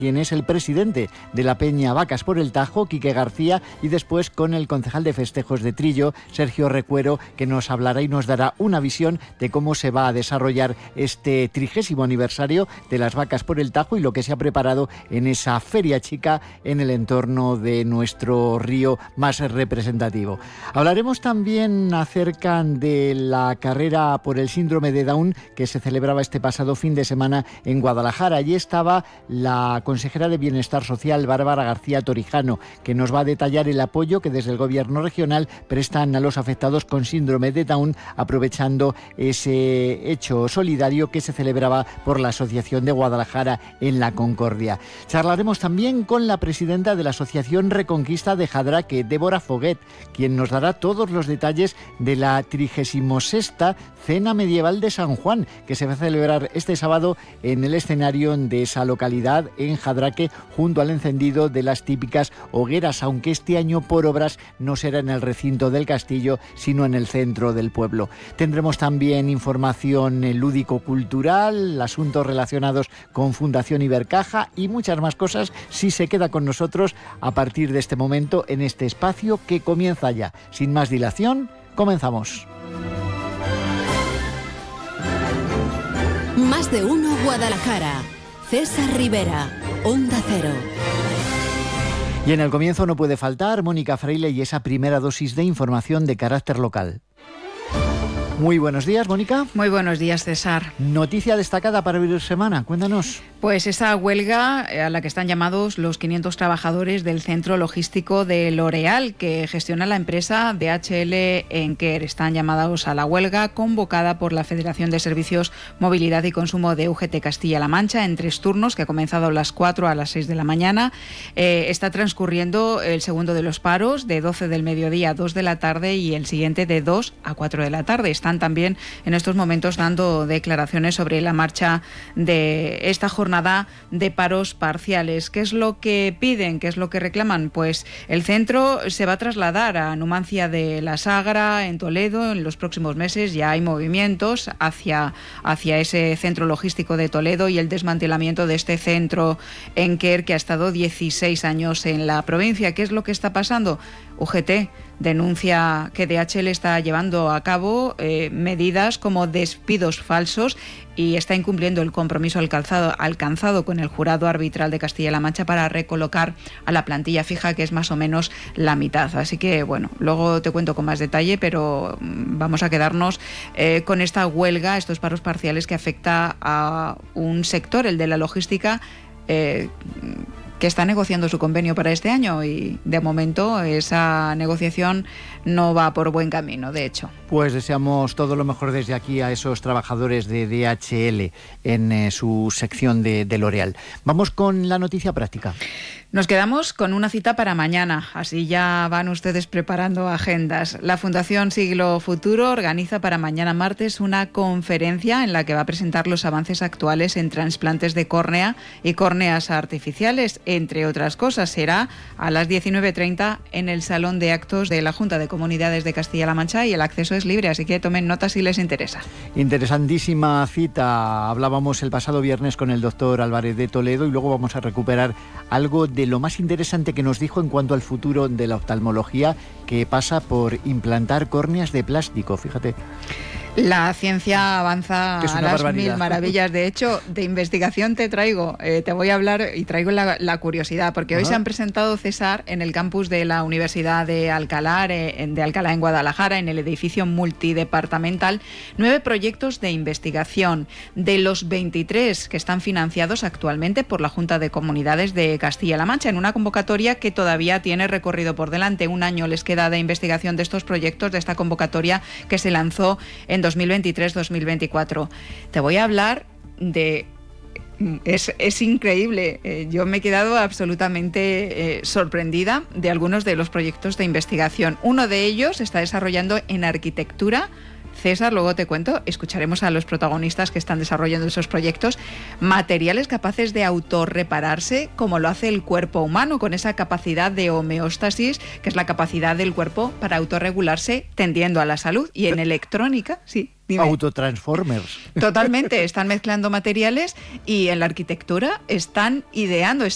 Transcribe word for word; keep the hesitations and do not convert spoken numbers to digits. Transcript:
quien es el presidente de la Peña Vacas por el Tajo, Quique García, y después con el concejal de festejos de Trillo, Sergio Recuero, que nos hablará y nos dará una visión de cómo se va a desarrollar este trigésimo aniversario de las Vacas por el Tajo y lo que se ha preparado en esa feria chica en el entorno de nuestro río más representativo. Hablaremos también acerca de la carrera por el síndrome de Down que se celebraba este pasado fin de semana en Guadalajara. Allí estaba la consejera de Bienestar Social, Bárbara García Torijano, que nos va a detallar el apoyo que desde el gobierno regional prestan a los afectados con síndrome de Down, aprovechando ese hecho solidario que se celebraba por la Asociación de Guadalajara en la Concordia. Charlaremos también con la presidenta de la Asociación Reconquista de Jadraque, Débora Foguet, quien nos dará todos los detalles de la trigésima sexta Cena Medieval de San Juan, que se va a celebrar este sábado en el escenario de esa localidad, en Jadraque, junto al encendido de las típicas hogueras, aunque este año por obras no será en el recinto del castillo, sino en el centro del pueblo. Tendremos también información lúdico-cultural, asuntos relacionados con Fundación Ibercaja y muchas más cosas si se queda con nosotros a partir de este momento en este espacio que comienza ya. Sin más dilación, comenzamos. Más de uno Guadalajara. César Rivera, Onda Cero. Y en el comienzo no puede faltar Mónica Fraile y esa primera dosis de información de carácter local. Muy buenos días, Mónica. Muy buenos días, César. Noticia destacada para abrir semana, cuéntanos. Pues esa huelga a la que están llamados los quinientos trabajadores del centro logístico de L'Oréal, que gestiona la empresa D H L Enker. Están llamados a la huelga convocada por la Federación de Servicios, Movilidad y Consumo de U G T Castilla-La Mancha en tres turnos, que ha comenzado a las cuatro a las seis de la mañana. Eh, está transcurriendo el segundo de los paros, de doce del mediodía a dos de la tarde, y el siguiente de dos a cuatro de la tarde. Están también en estos momentos dando declaraciones sobre la marcha de esta jornada de paros parciales. ¿Qué es lo que piden? ¿Qué es lo que reclaman? Pues el centro se va a trasladar a Numancia de la Sagra, en Toledo, en los próximos meses. Ya hay movimientos hacia, hacia ese centro logístico de Toledo y el desmantelamiento de este centro Enker, que ha estado dieciséis años en la provincia. ¿Qué es lo que está pasando? U G T denuncia que D H L está llevando a cabo eh, medidas como despidos falsos y está incumpliendo el compromiso alcanzado, alcanzado con el jurado arbitral de Castilla-La Mancha para recolocar a la plantilla fija, que es más o menos la mitad. Así que, bueno, luego te cuento con más detalle, pero vamos a quedarnos eh, con esta huelga, estos paros parciales que afecta a un sector, el de la logística, eh, que está negociando su convenio para este año, y de momento esa negociación no va por buen camino, de hecho. Pues deseamos todo lo mejor desde aquí a esos trabajadores de D H L en eh, su sección de, de L'Oréal. Vamos con la noticia práctica. Nos quedamos con una cita para mañana, así ya van ustedes preparando agendas. La Fundación Siglo Futuro organiza para mañana martes una conferencia en la que va a presentar los avances actuales en trasplantes de córnea y córneas artificiales, entre otras cosas. Será a las diecinueve treinta en el Salón de Actos de la Junta de Comunidades de Castilla-La Mancha, y el acceso es libre, así que tomen nota si les interesa. Interesantísima cita. Hablábamos el pasado viernes con el doctor Álvarez de Toledo y luego vamos a recuperar algo de lo más interesante que nos dijo en cuanto al futuro de la oftalmología, que pasa por implantar córneas de plástico, fíjate. La ciencia avanza a las barbaridad. mil maravillas. De hecho, de investigación te traigo, eh, te voy a hablar y traigo la, la curiosidad, porque hoy Ajá. se han presentado, César, en el campus de la Universidad de Alcalá, eh, de Alcalá en Guadalajara, en el edificio multidepartamental, nueve proyectos de investigación. De los veintitrés que están financiados actualmente por la Junta de Comunidades de Castilla-La Mancha, en una convocatoria que todavía tiene recorrido por delante. Un año les queda de investigación de estos proyectos, de esta convocatoria que se lanzó en dos mil veintitrés dos mil veinticuatro. Te voy a hablar de... Es, es increíble. Eh, yo me he quedado absolutamente eh, sorprendida de algunos de los proyectos de investigación. Uno de ellos se está desarrollando en arquitectura. César, luego te cuento, escucharemos a los protagonistas que están desarrollando esos proyectos. Materiales capaces de autorrepararse, como lo hace el cuerpo humano, con esa capacidad de homeostasis, que es la capacidad del cuerpo para autorregularse tendiendo a la salud. Y en electrónica, sí. Dime. Autotransformers. Totalmente, están mezclando materiales, y en la arquitectura están ideando,